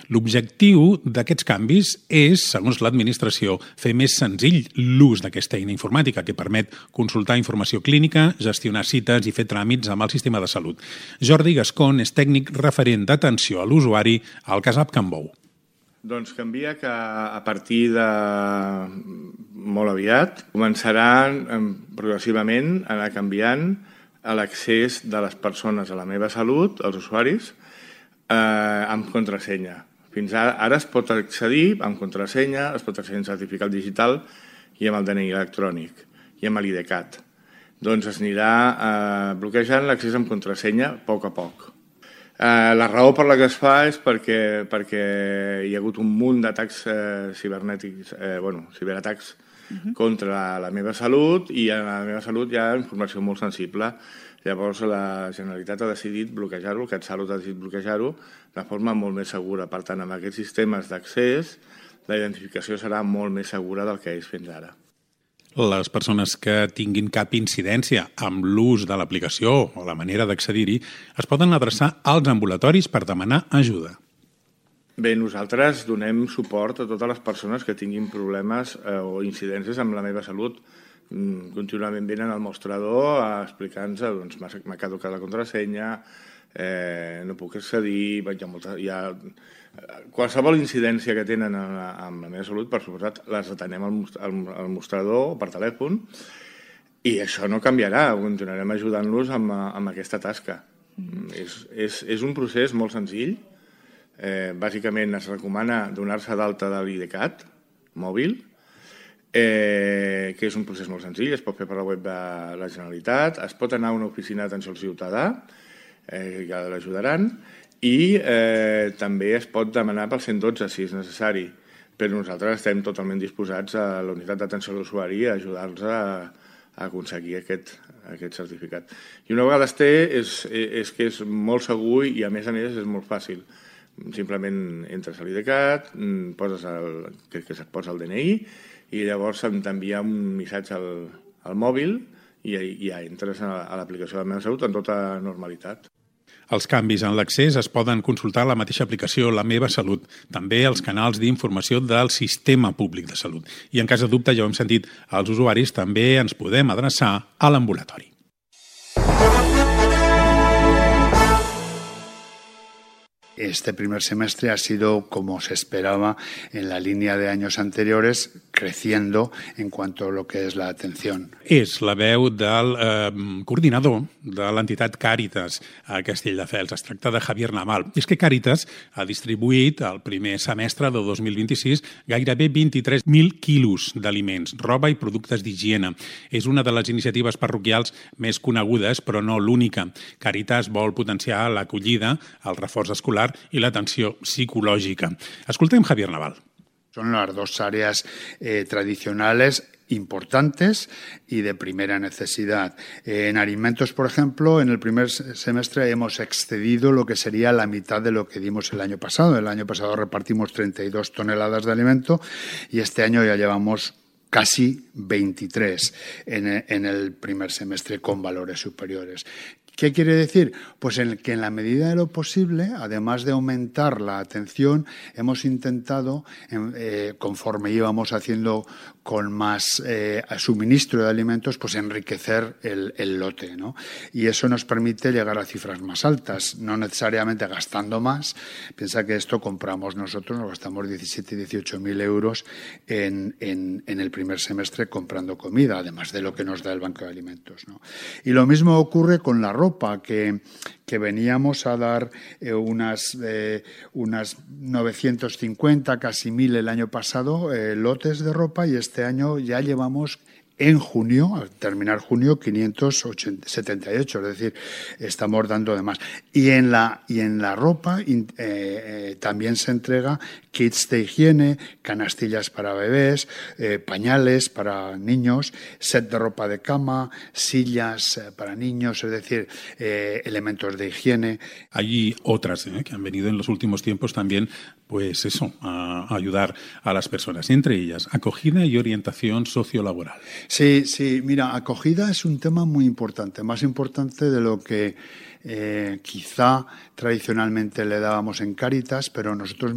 L'objectiu d'aquests canvis és, segons l'administració, fer més senzill l'ús d'aquesta eina informàtica que permet consultar informació clínica, gestionar cites i fer tràmits amb el sistema de salut. Jordi Gascon és tècnic referent d'atenció a l'usuari al CASAP Can Bou. Doncs canvia que a partir de molt aviat començaran progressivament a anar canviant l'accés de les persones a la meva salut, els usuaris, amb contrasenya. Fins ara es pot accedir amb contrasenya, es pot accedir amb certificat digital i amb el DNI electrònic i amb l'IDCAT. Doncs es anirà bloquejant l'accés amb contrasenya a poc. La raó per la que es fa és perquè hi ha hagut un munt d'atacs cibernètics, ciberatacs contra la meva salut, i a la meva salut hi ha informació molt sensible. Llavors la Generalitat ha decidit bloquejar-ho, el CatSalut ha decidit bloquejar-ho de forma molt més segura. Per tant, amb aquests sistemes d'accés, la identificació serà molt més segura del que és fins ara. Les persones que tinguin cap incidència amb l'ús de l'aplicació o la manera d'accedir-hi es poden adreçar als ambulatoris per demanar ajuda. Bé, nosaltres donem suport a totes les persones que tinguin problemes o incidències amb la meva salut. Contínuament venen al mostrador explicant-nos doncs, m'ha caducat la contrasenya, no puc accedir, qualsevol incidència que tenen amb la meva salut, per suposat, les atenem al mostrador o per telèfon, i això no canviarà, continuarem ajudant-los amb aquesta tasca. És un procés molt senzill. Bàsicament es recomana donar-se d'alta de l'IDCAT mòbil, que és un procés molt senzill, es pot fer per la web de la Generalitat, es pot anar a una oficina d'atenció al ciutadà, que l'ajudaran, i també es pot demanar pel 112 si és necessari, però nosaltres estem totalment disposats a la unitat d'atenció a l'usuari a ajudar-los a aconseguir aquest certificat. I una vegada es té, és que és molt segur i a més és molt fàcil. Simplement entres a l'IDCAT, que es posa el DNI, i llavors t'envia un missatge al mòbil i ja entres a l'aplicació de la meva salut en tota normalitat. Els canvis en l'accés es poden consultar a la mateixa aplicació La meva salut, també als canals d'informació del Sistema Públic de Salut. I en cas de dubte, ja ho hem sentit, als usuaris també ens podem adreçar a l'ambulatori. Este primer semestre ha sido, como se esperaba, en la línea de años anteriores, creciendo en cuanto a lo que es la atención. És la veu del coordinador de l'entitat Càritas a Castelldefels. Es tracta de Javier Naval. És que Càritas ha distribuït el primer semestre de 2026 gairebé 23.000 quilos d'aliments, roba i productes d'higiene. És una de les iniciatives parroquials més conegudes, però no l'única. Càritas vol potenciar l'acollida, el reforç escolar i l'atenció psicològica. Escoltem Javier Naval. Son las dos áreas tradicionales importantes y de primera necesidad. En alimentos, por ejemplo, en el primer semestre hemos excedido lo que sería la mitad de lo que dimos el año pasado. El año pasado repartimos 32 toneladas de alimento y este año ya llevamos casi 23 en el primer semestre con valores superiores. ¿Qué quiere decir? Pues que en la medida de lo posible, además de aumentar la atención, hemos intentado, conforme íbamos haciendo con más suministro de alimentos, pues enriquecer el lote, ¿no? Y eso nos permite llegar a cifras más altas, no necesariamente gastando más. Piensa que esto compramos nosotros, nos gastamos 17 y 18.000 euros en el primer semestre comprando comida, además de lo que nos da el Banco de Alimentos, ¿no? Y lo mismo ocurre con la ropa, que veníamos a dar unas 950, casi 1.000 el año pasado, lotes de ropa, y este año ya llevamos en junio, al terminar junio, 578, es decir, estamos dando de más. Y en la ropa también se entrega kits de higiene, canastillas para bebés, pañales para niños, set de ropa de cama, sillas para niños, es decir, elementos de higiene. Hay otras que han venido en los últimos tiempos también, pues eso, a ayudar a las personas, entre ellas acogida y orientación sociolaboral. Sí, mira, acogida es un tema muy importante, más importante de lo que quizá tradicionalmente le dábamos en Càritas, pero nosotros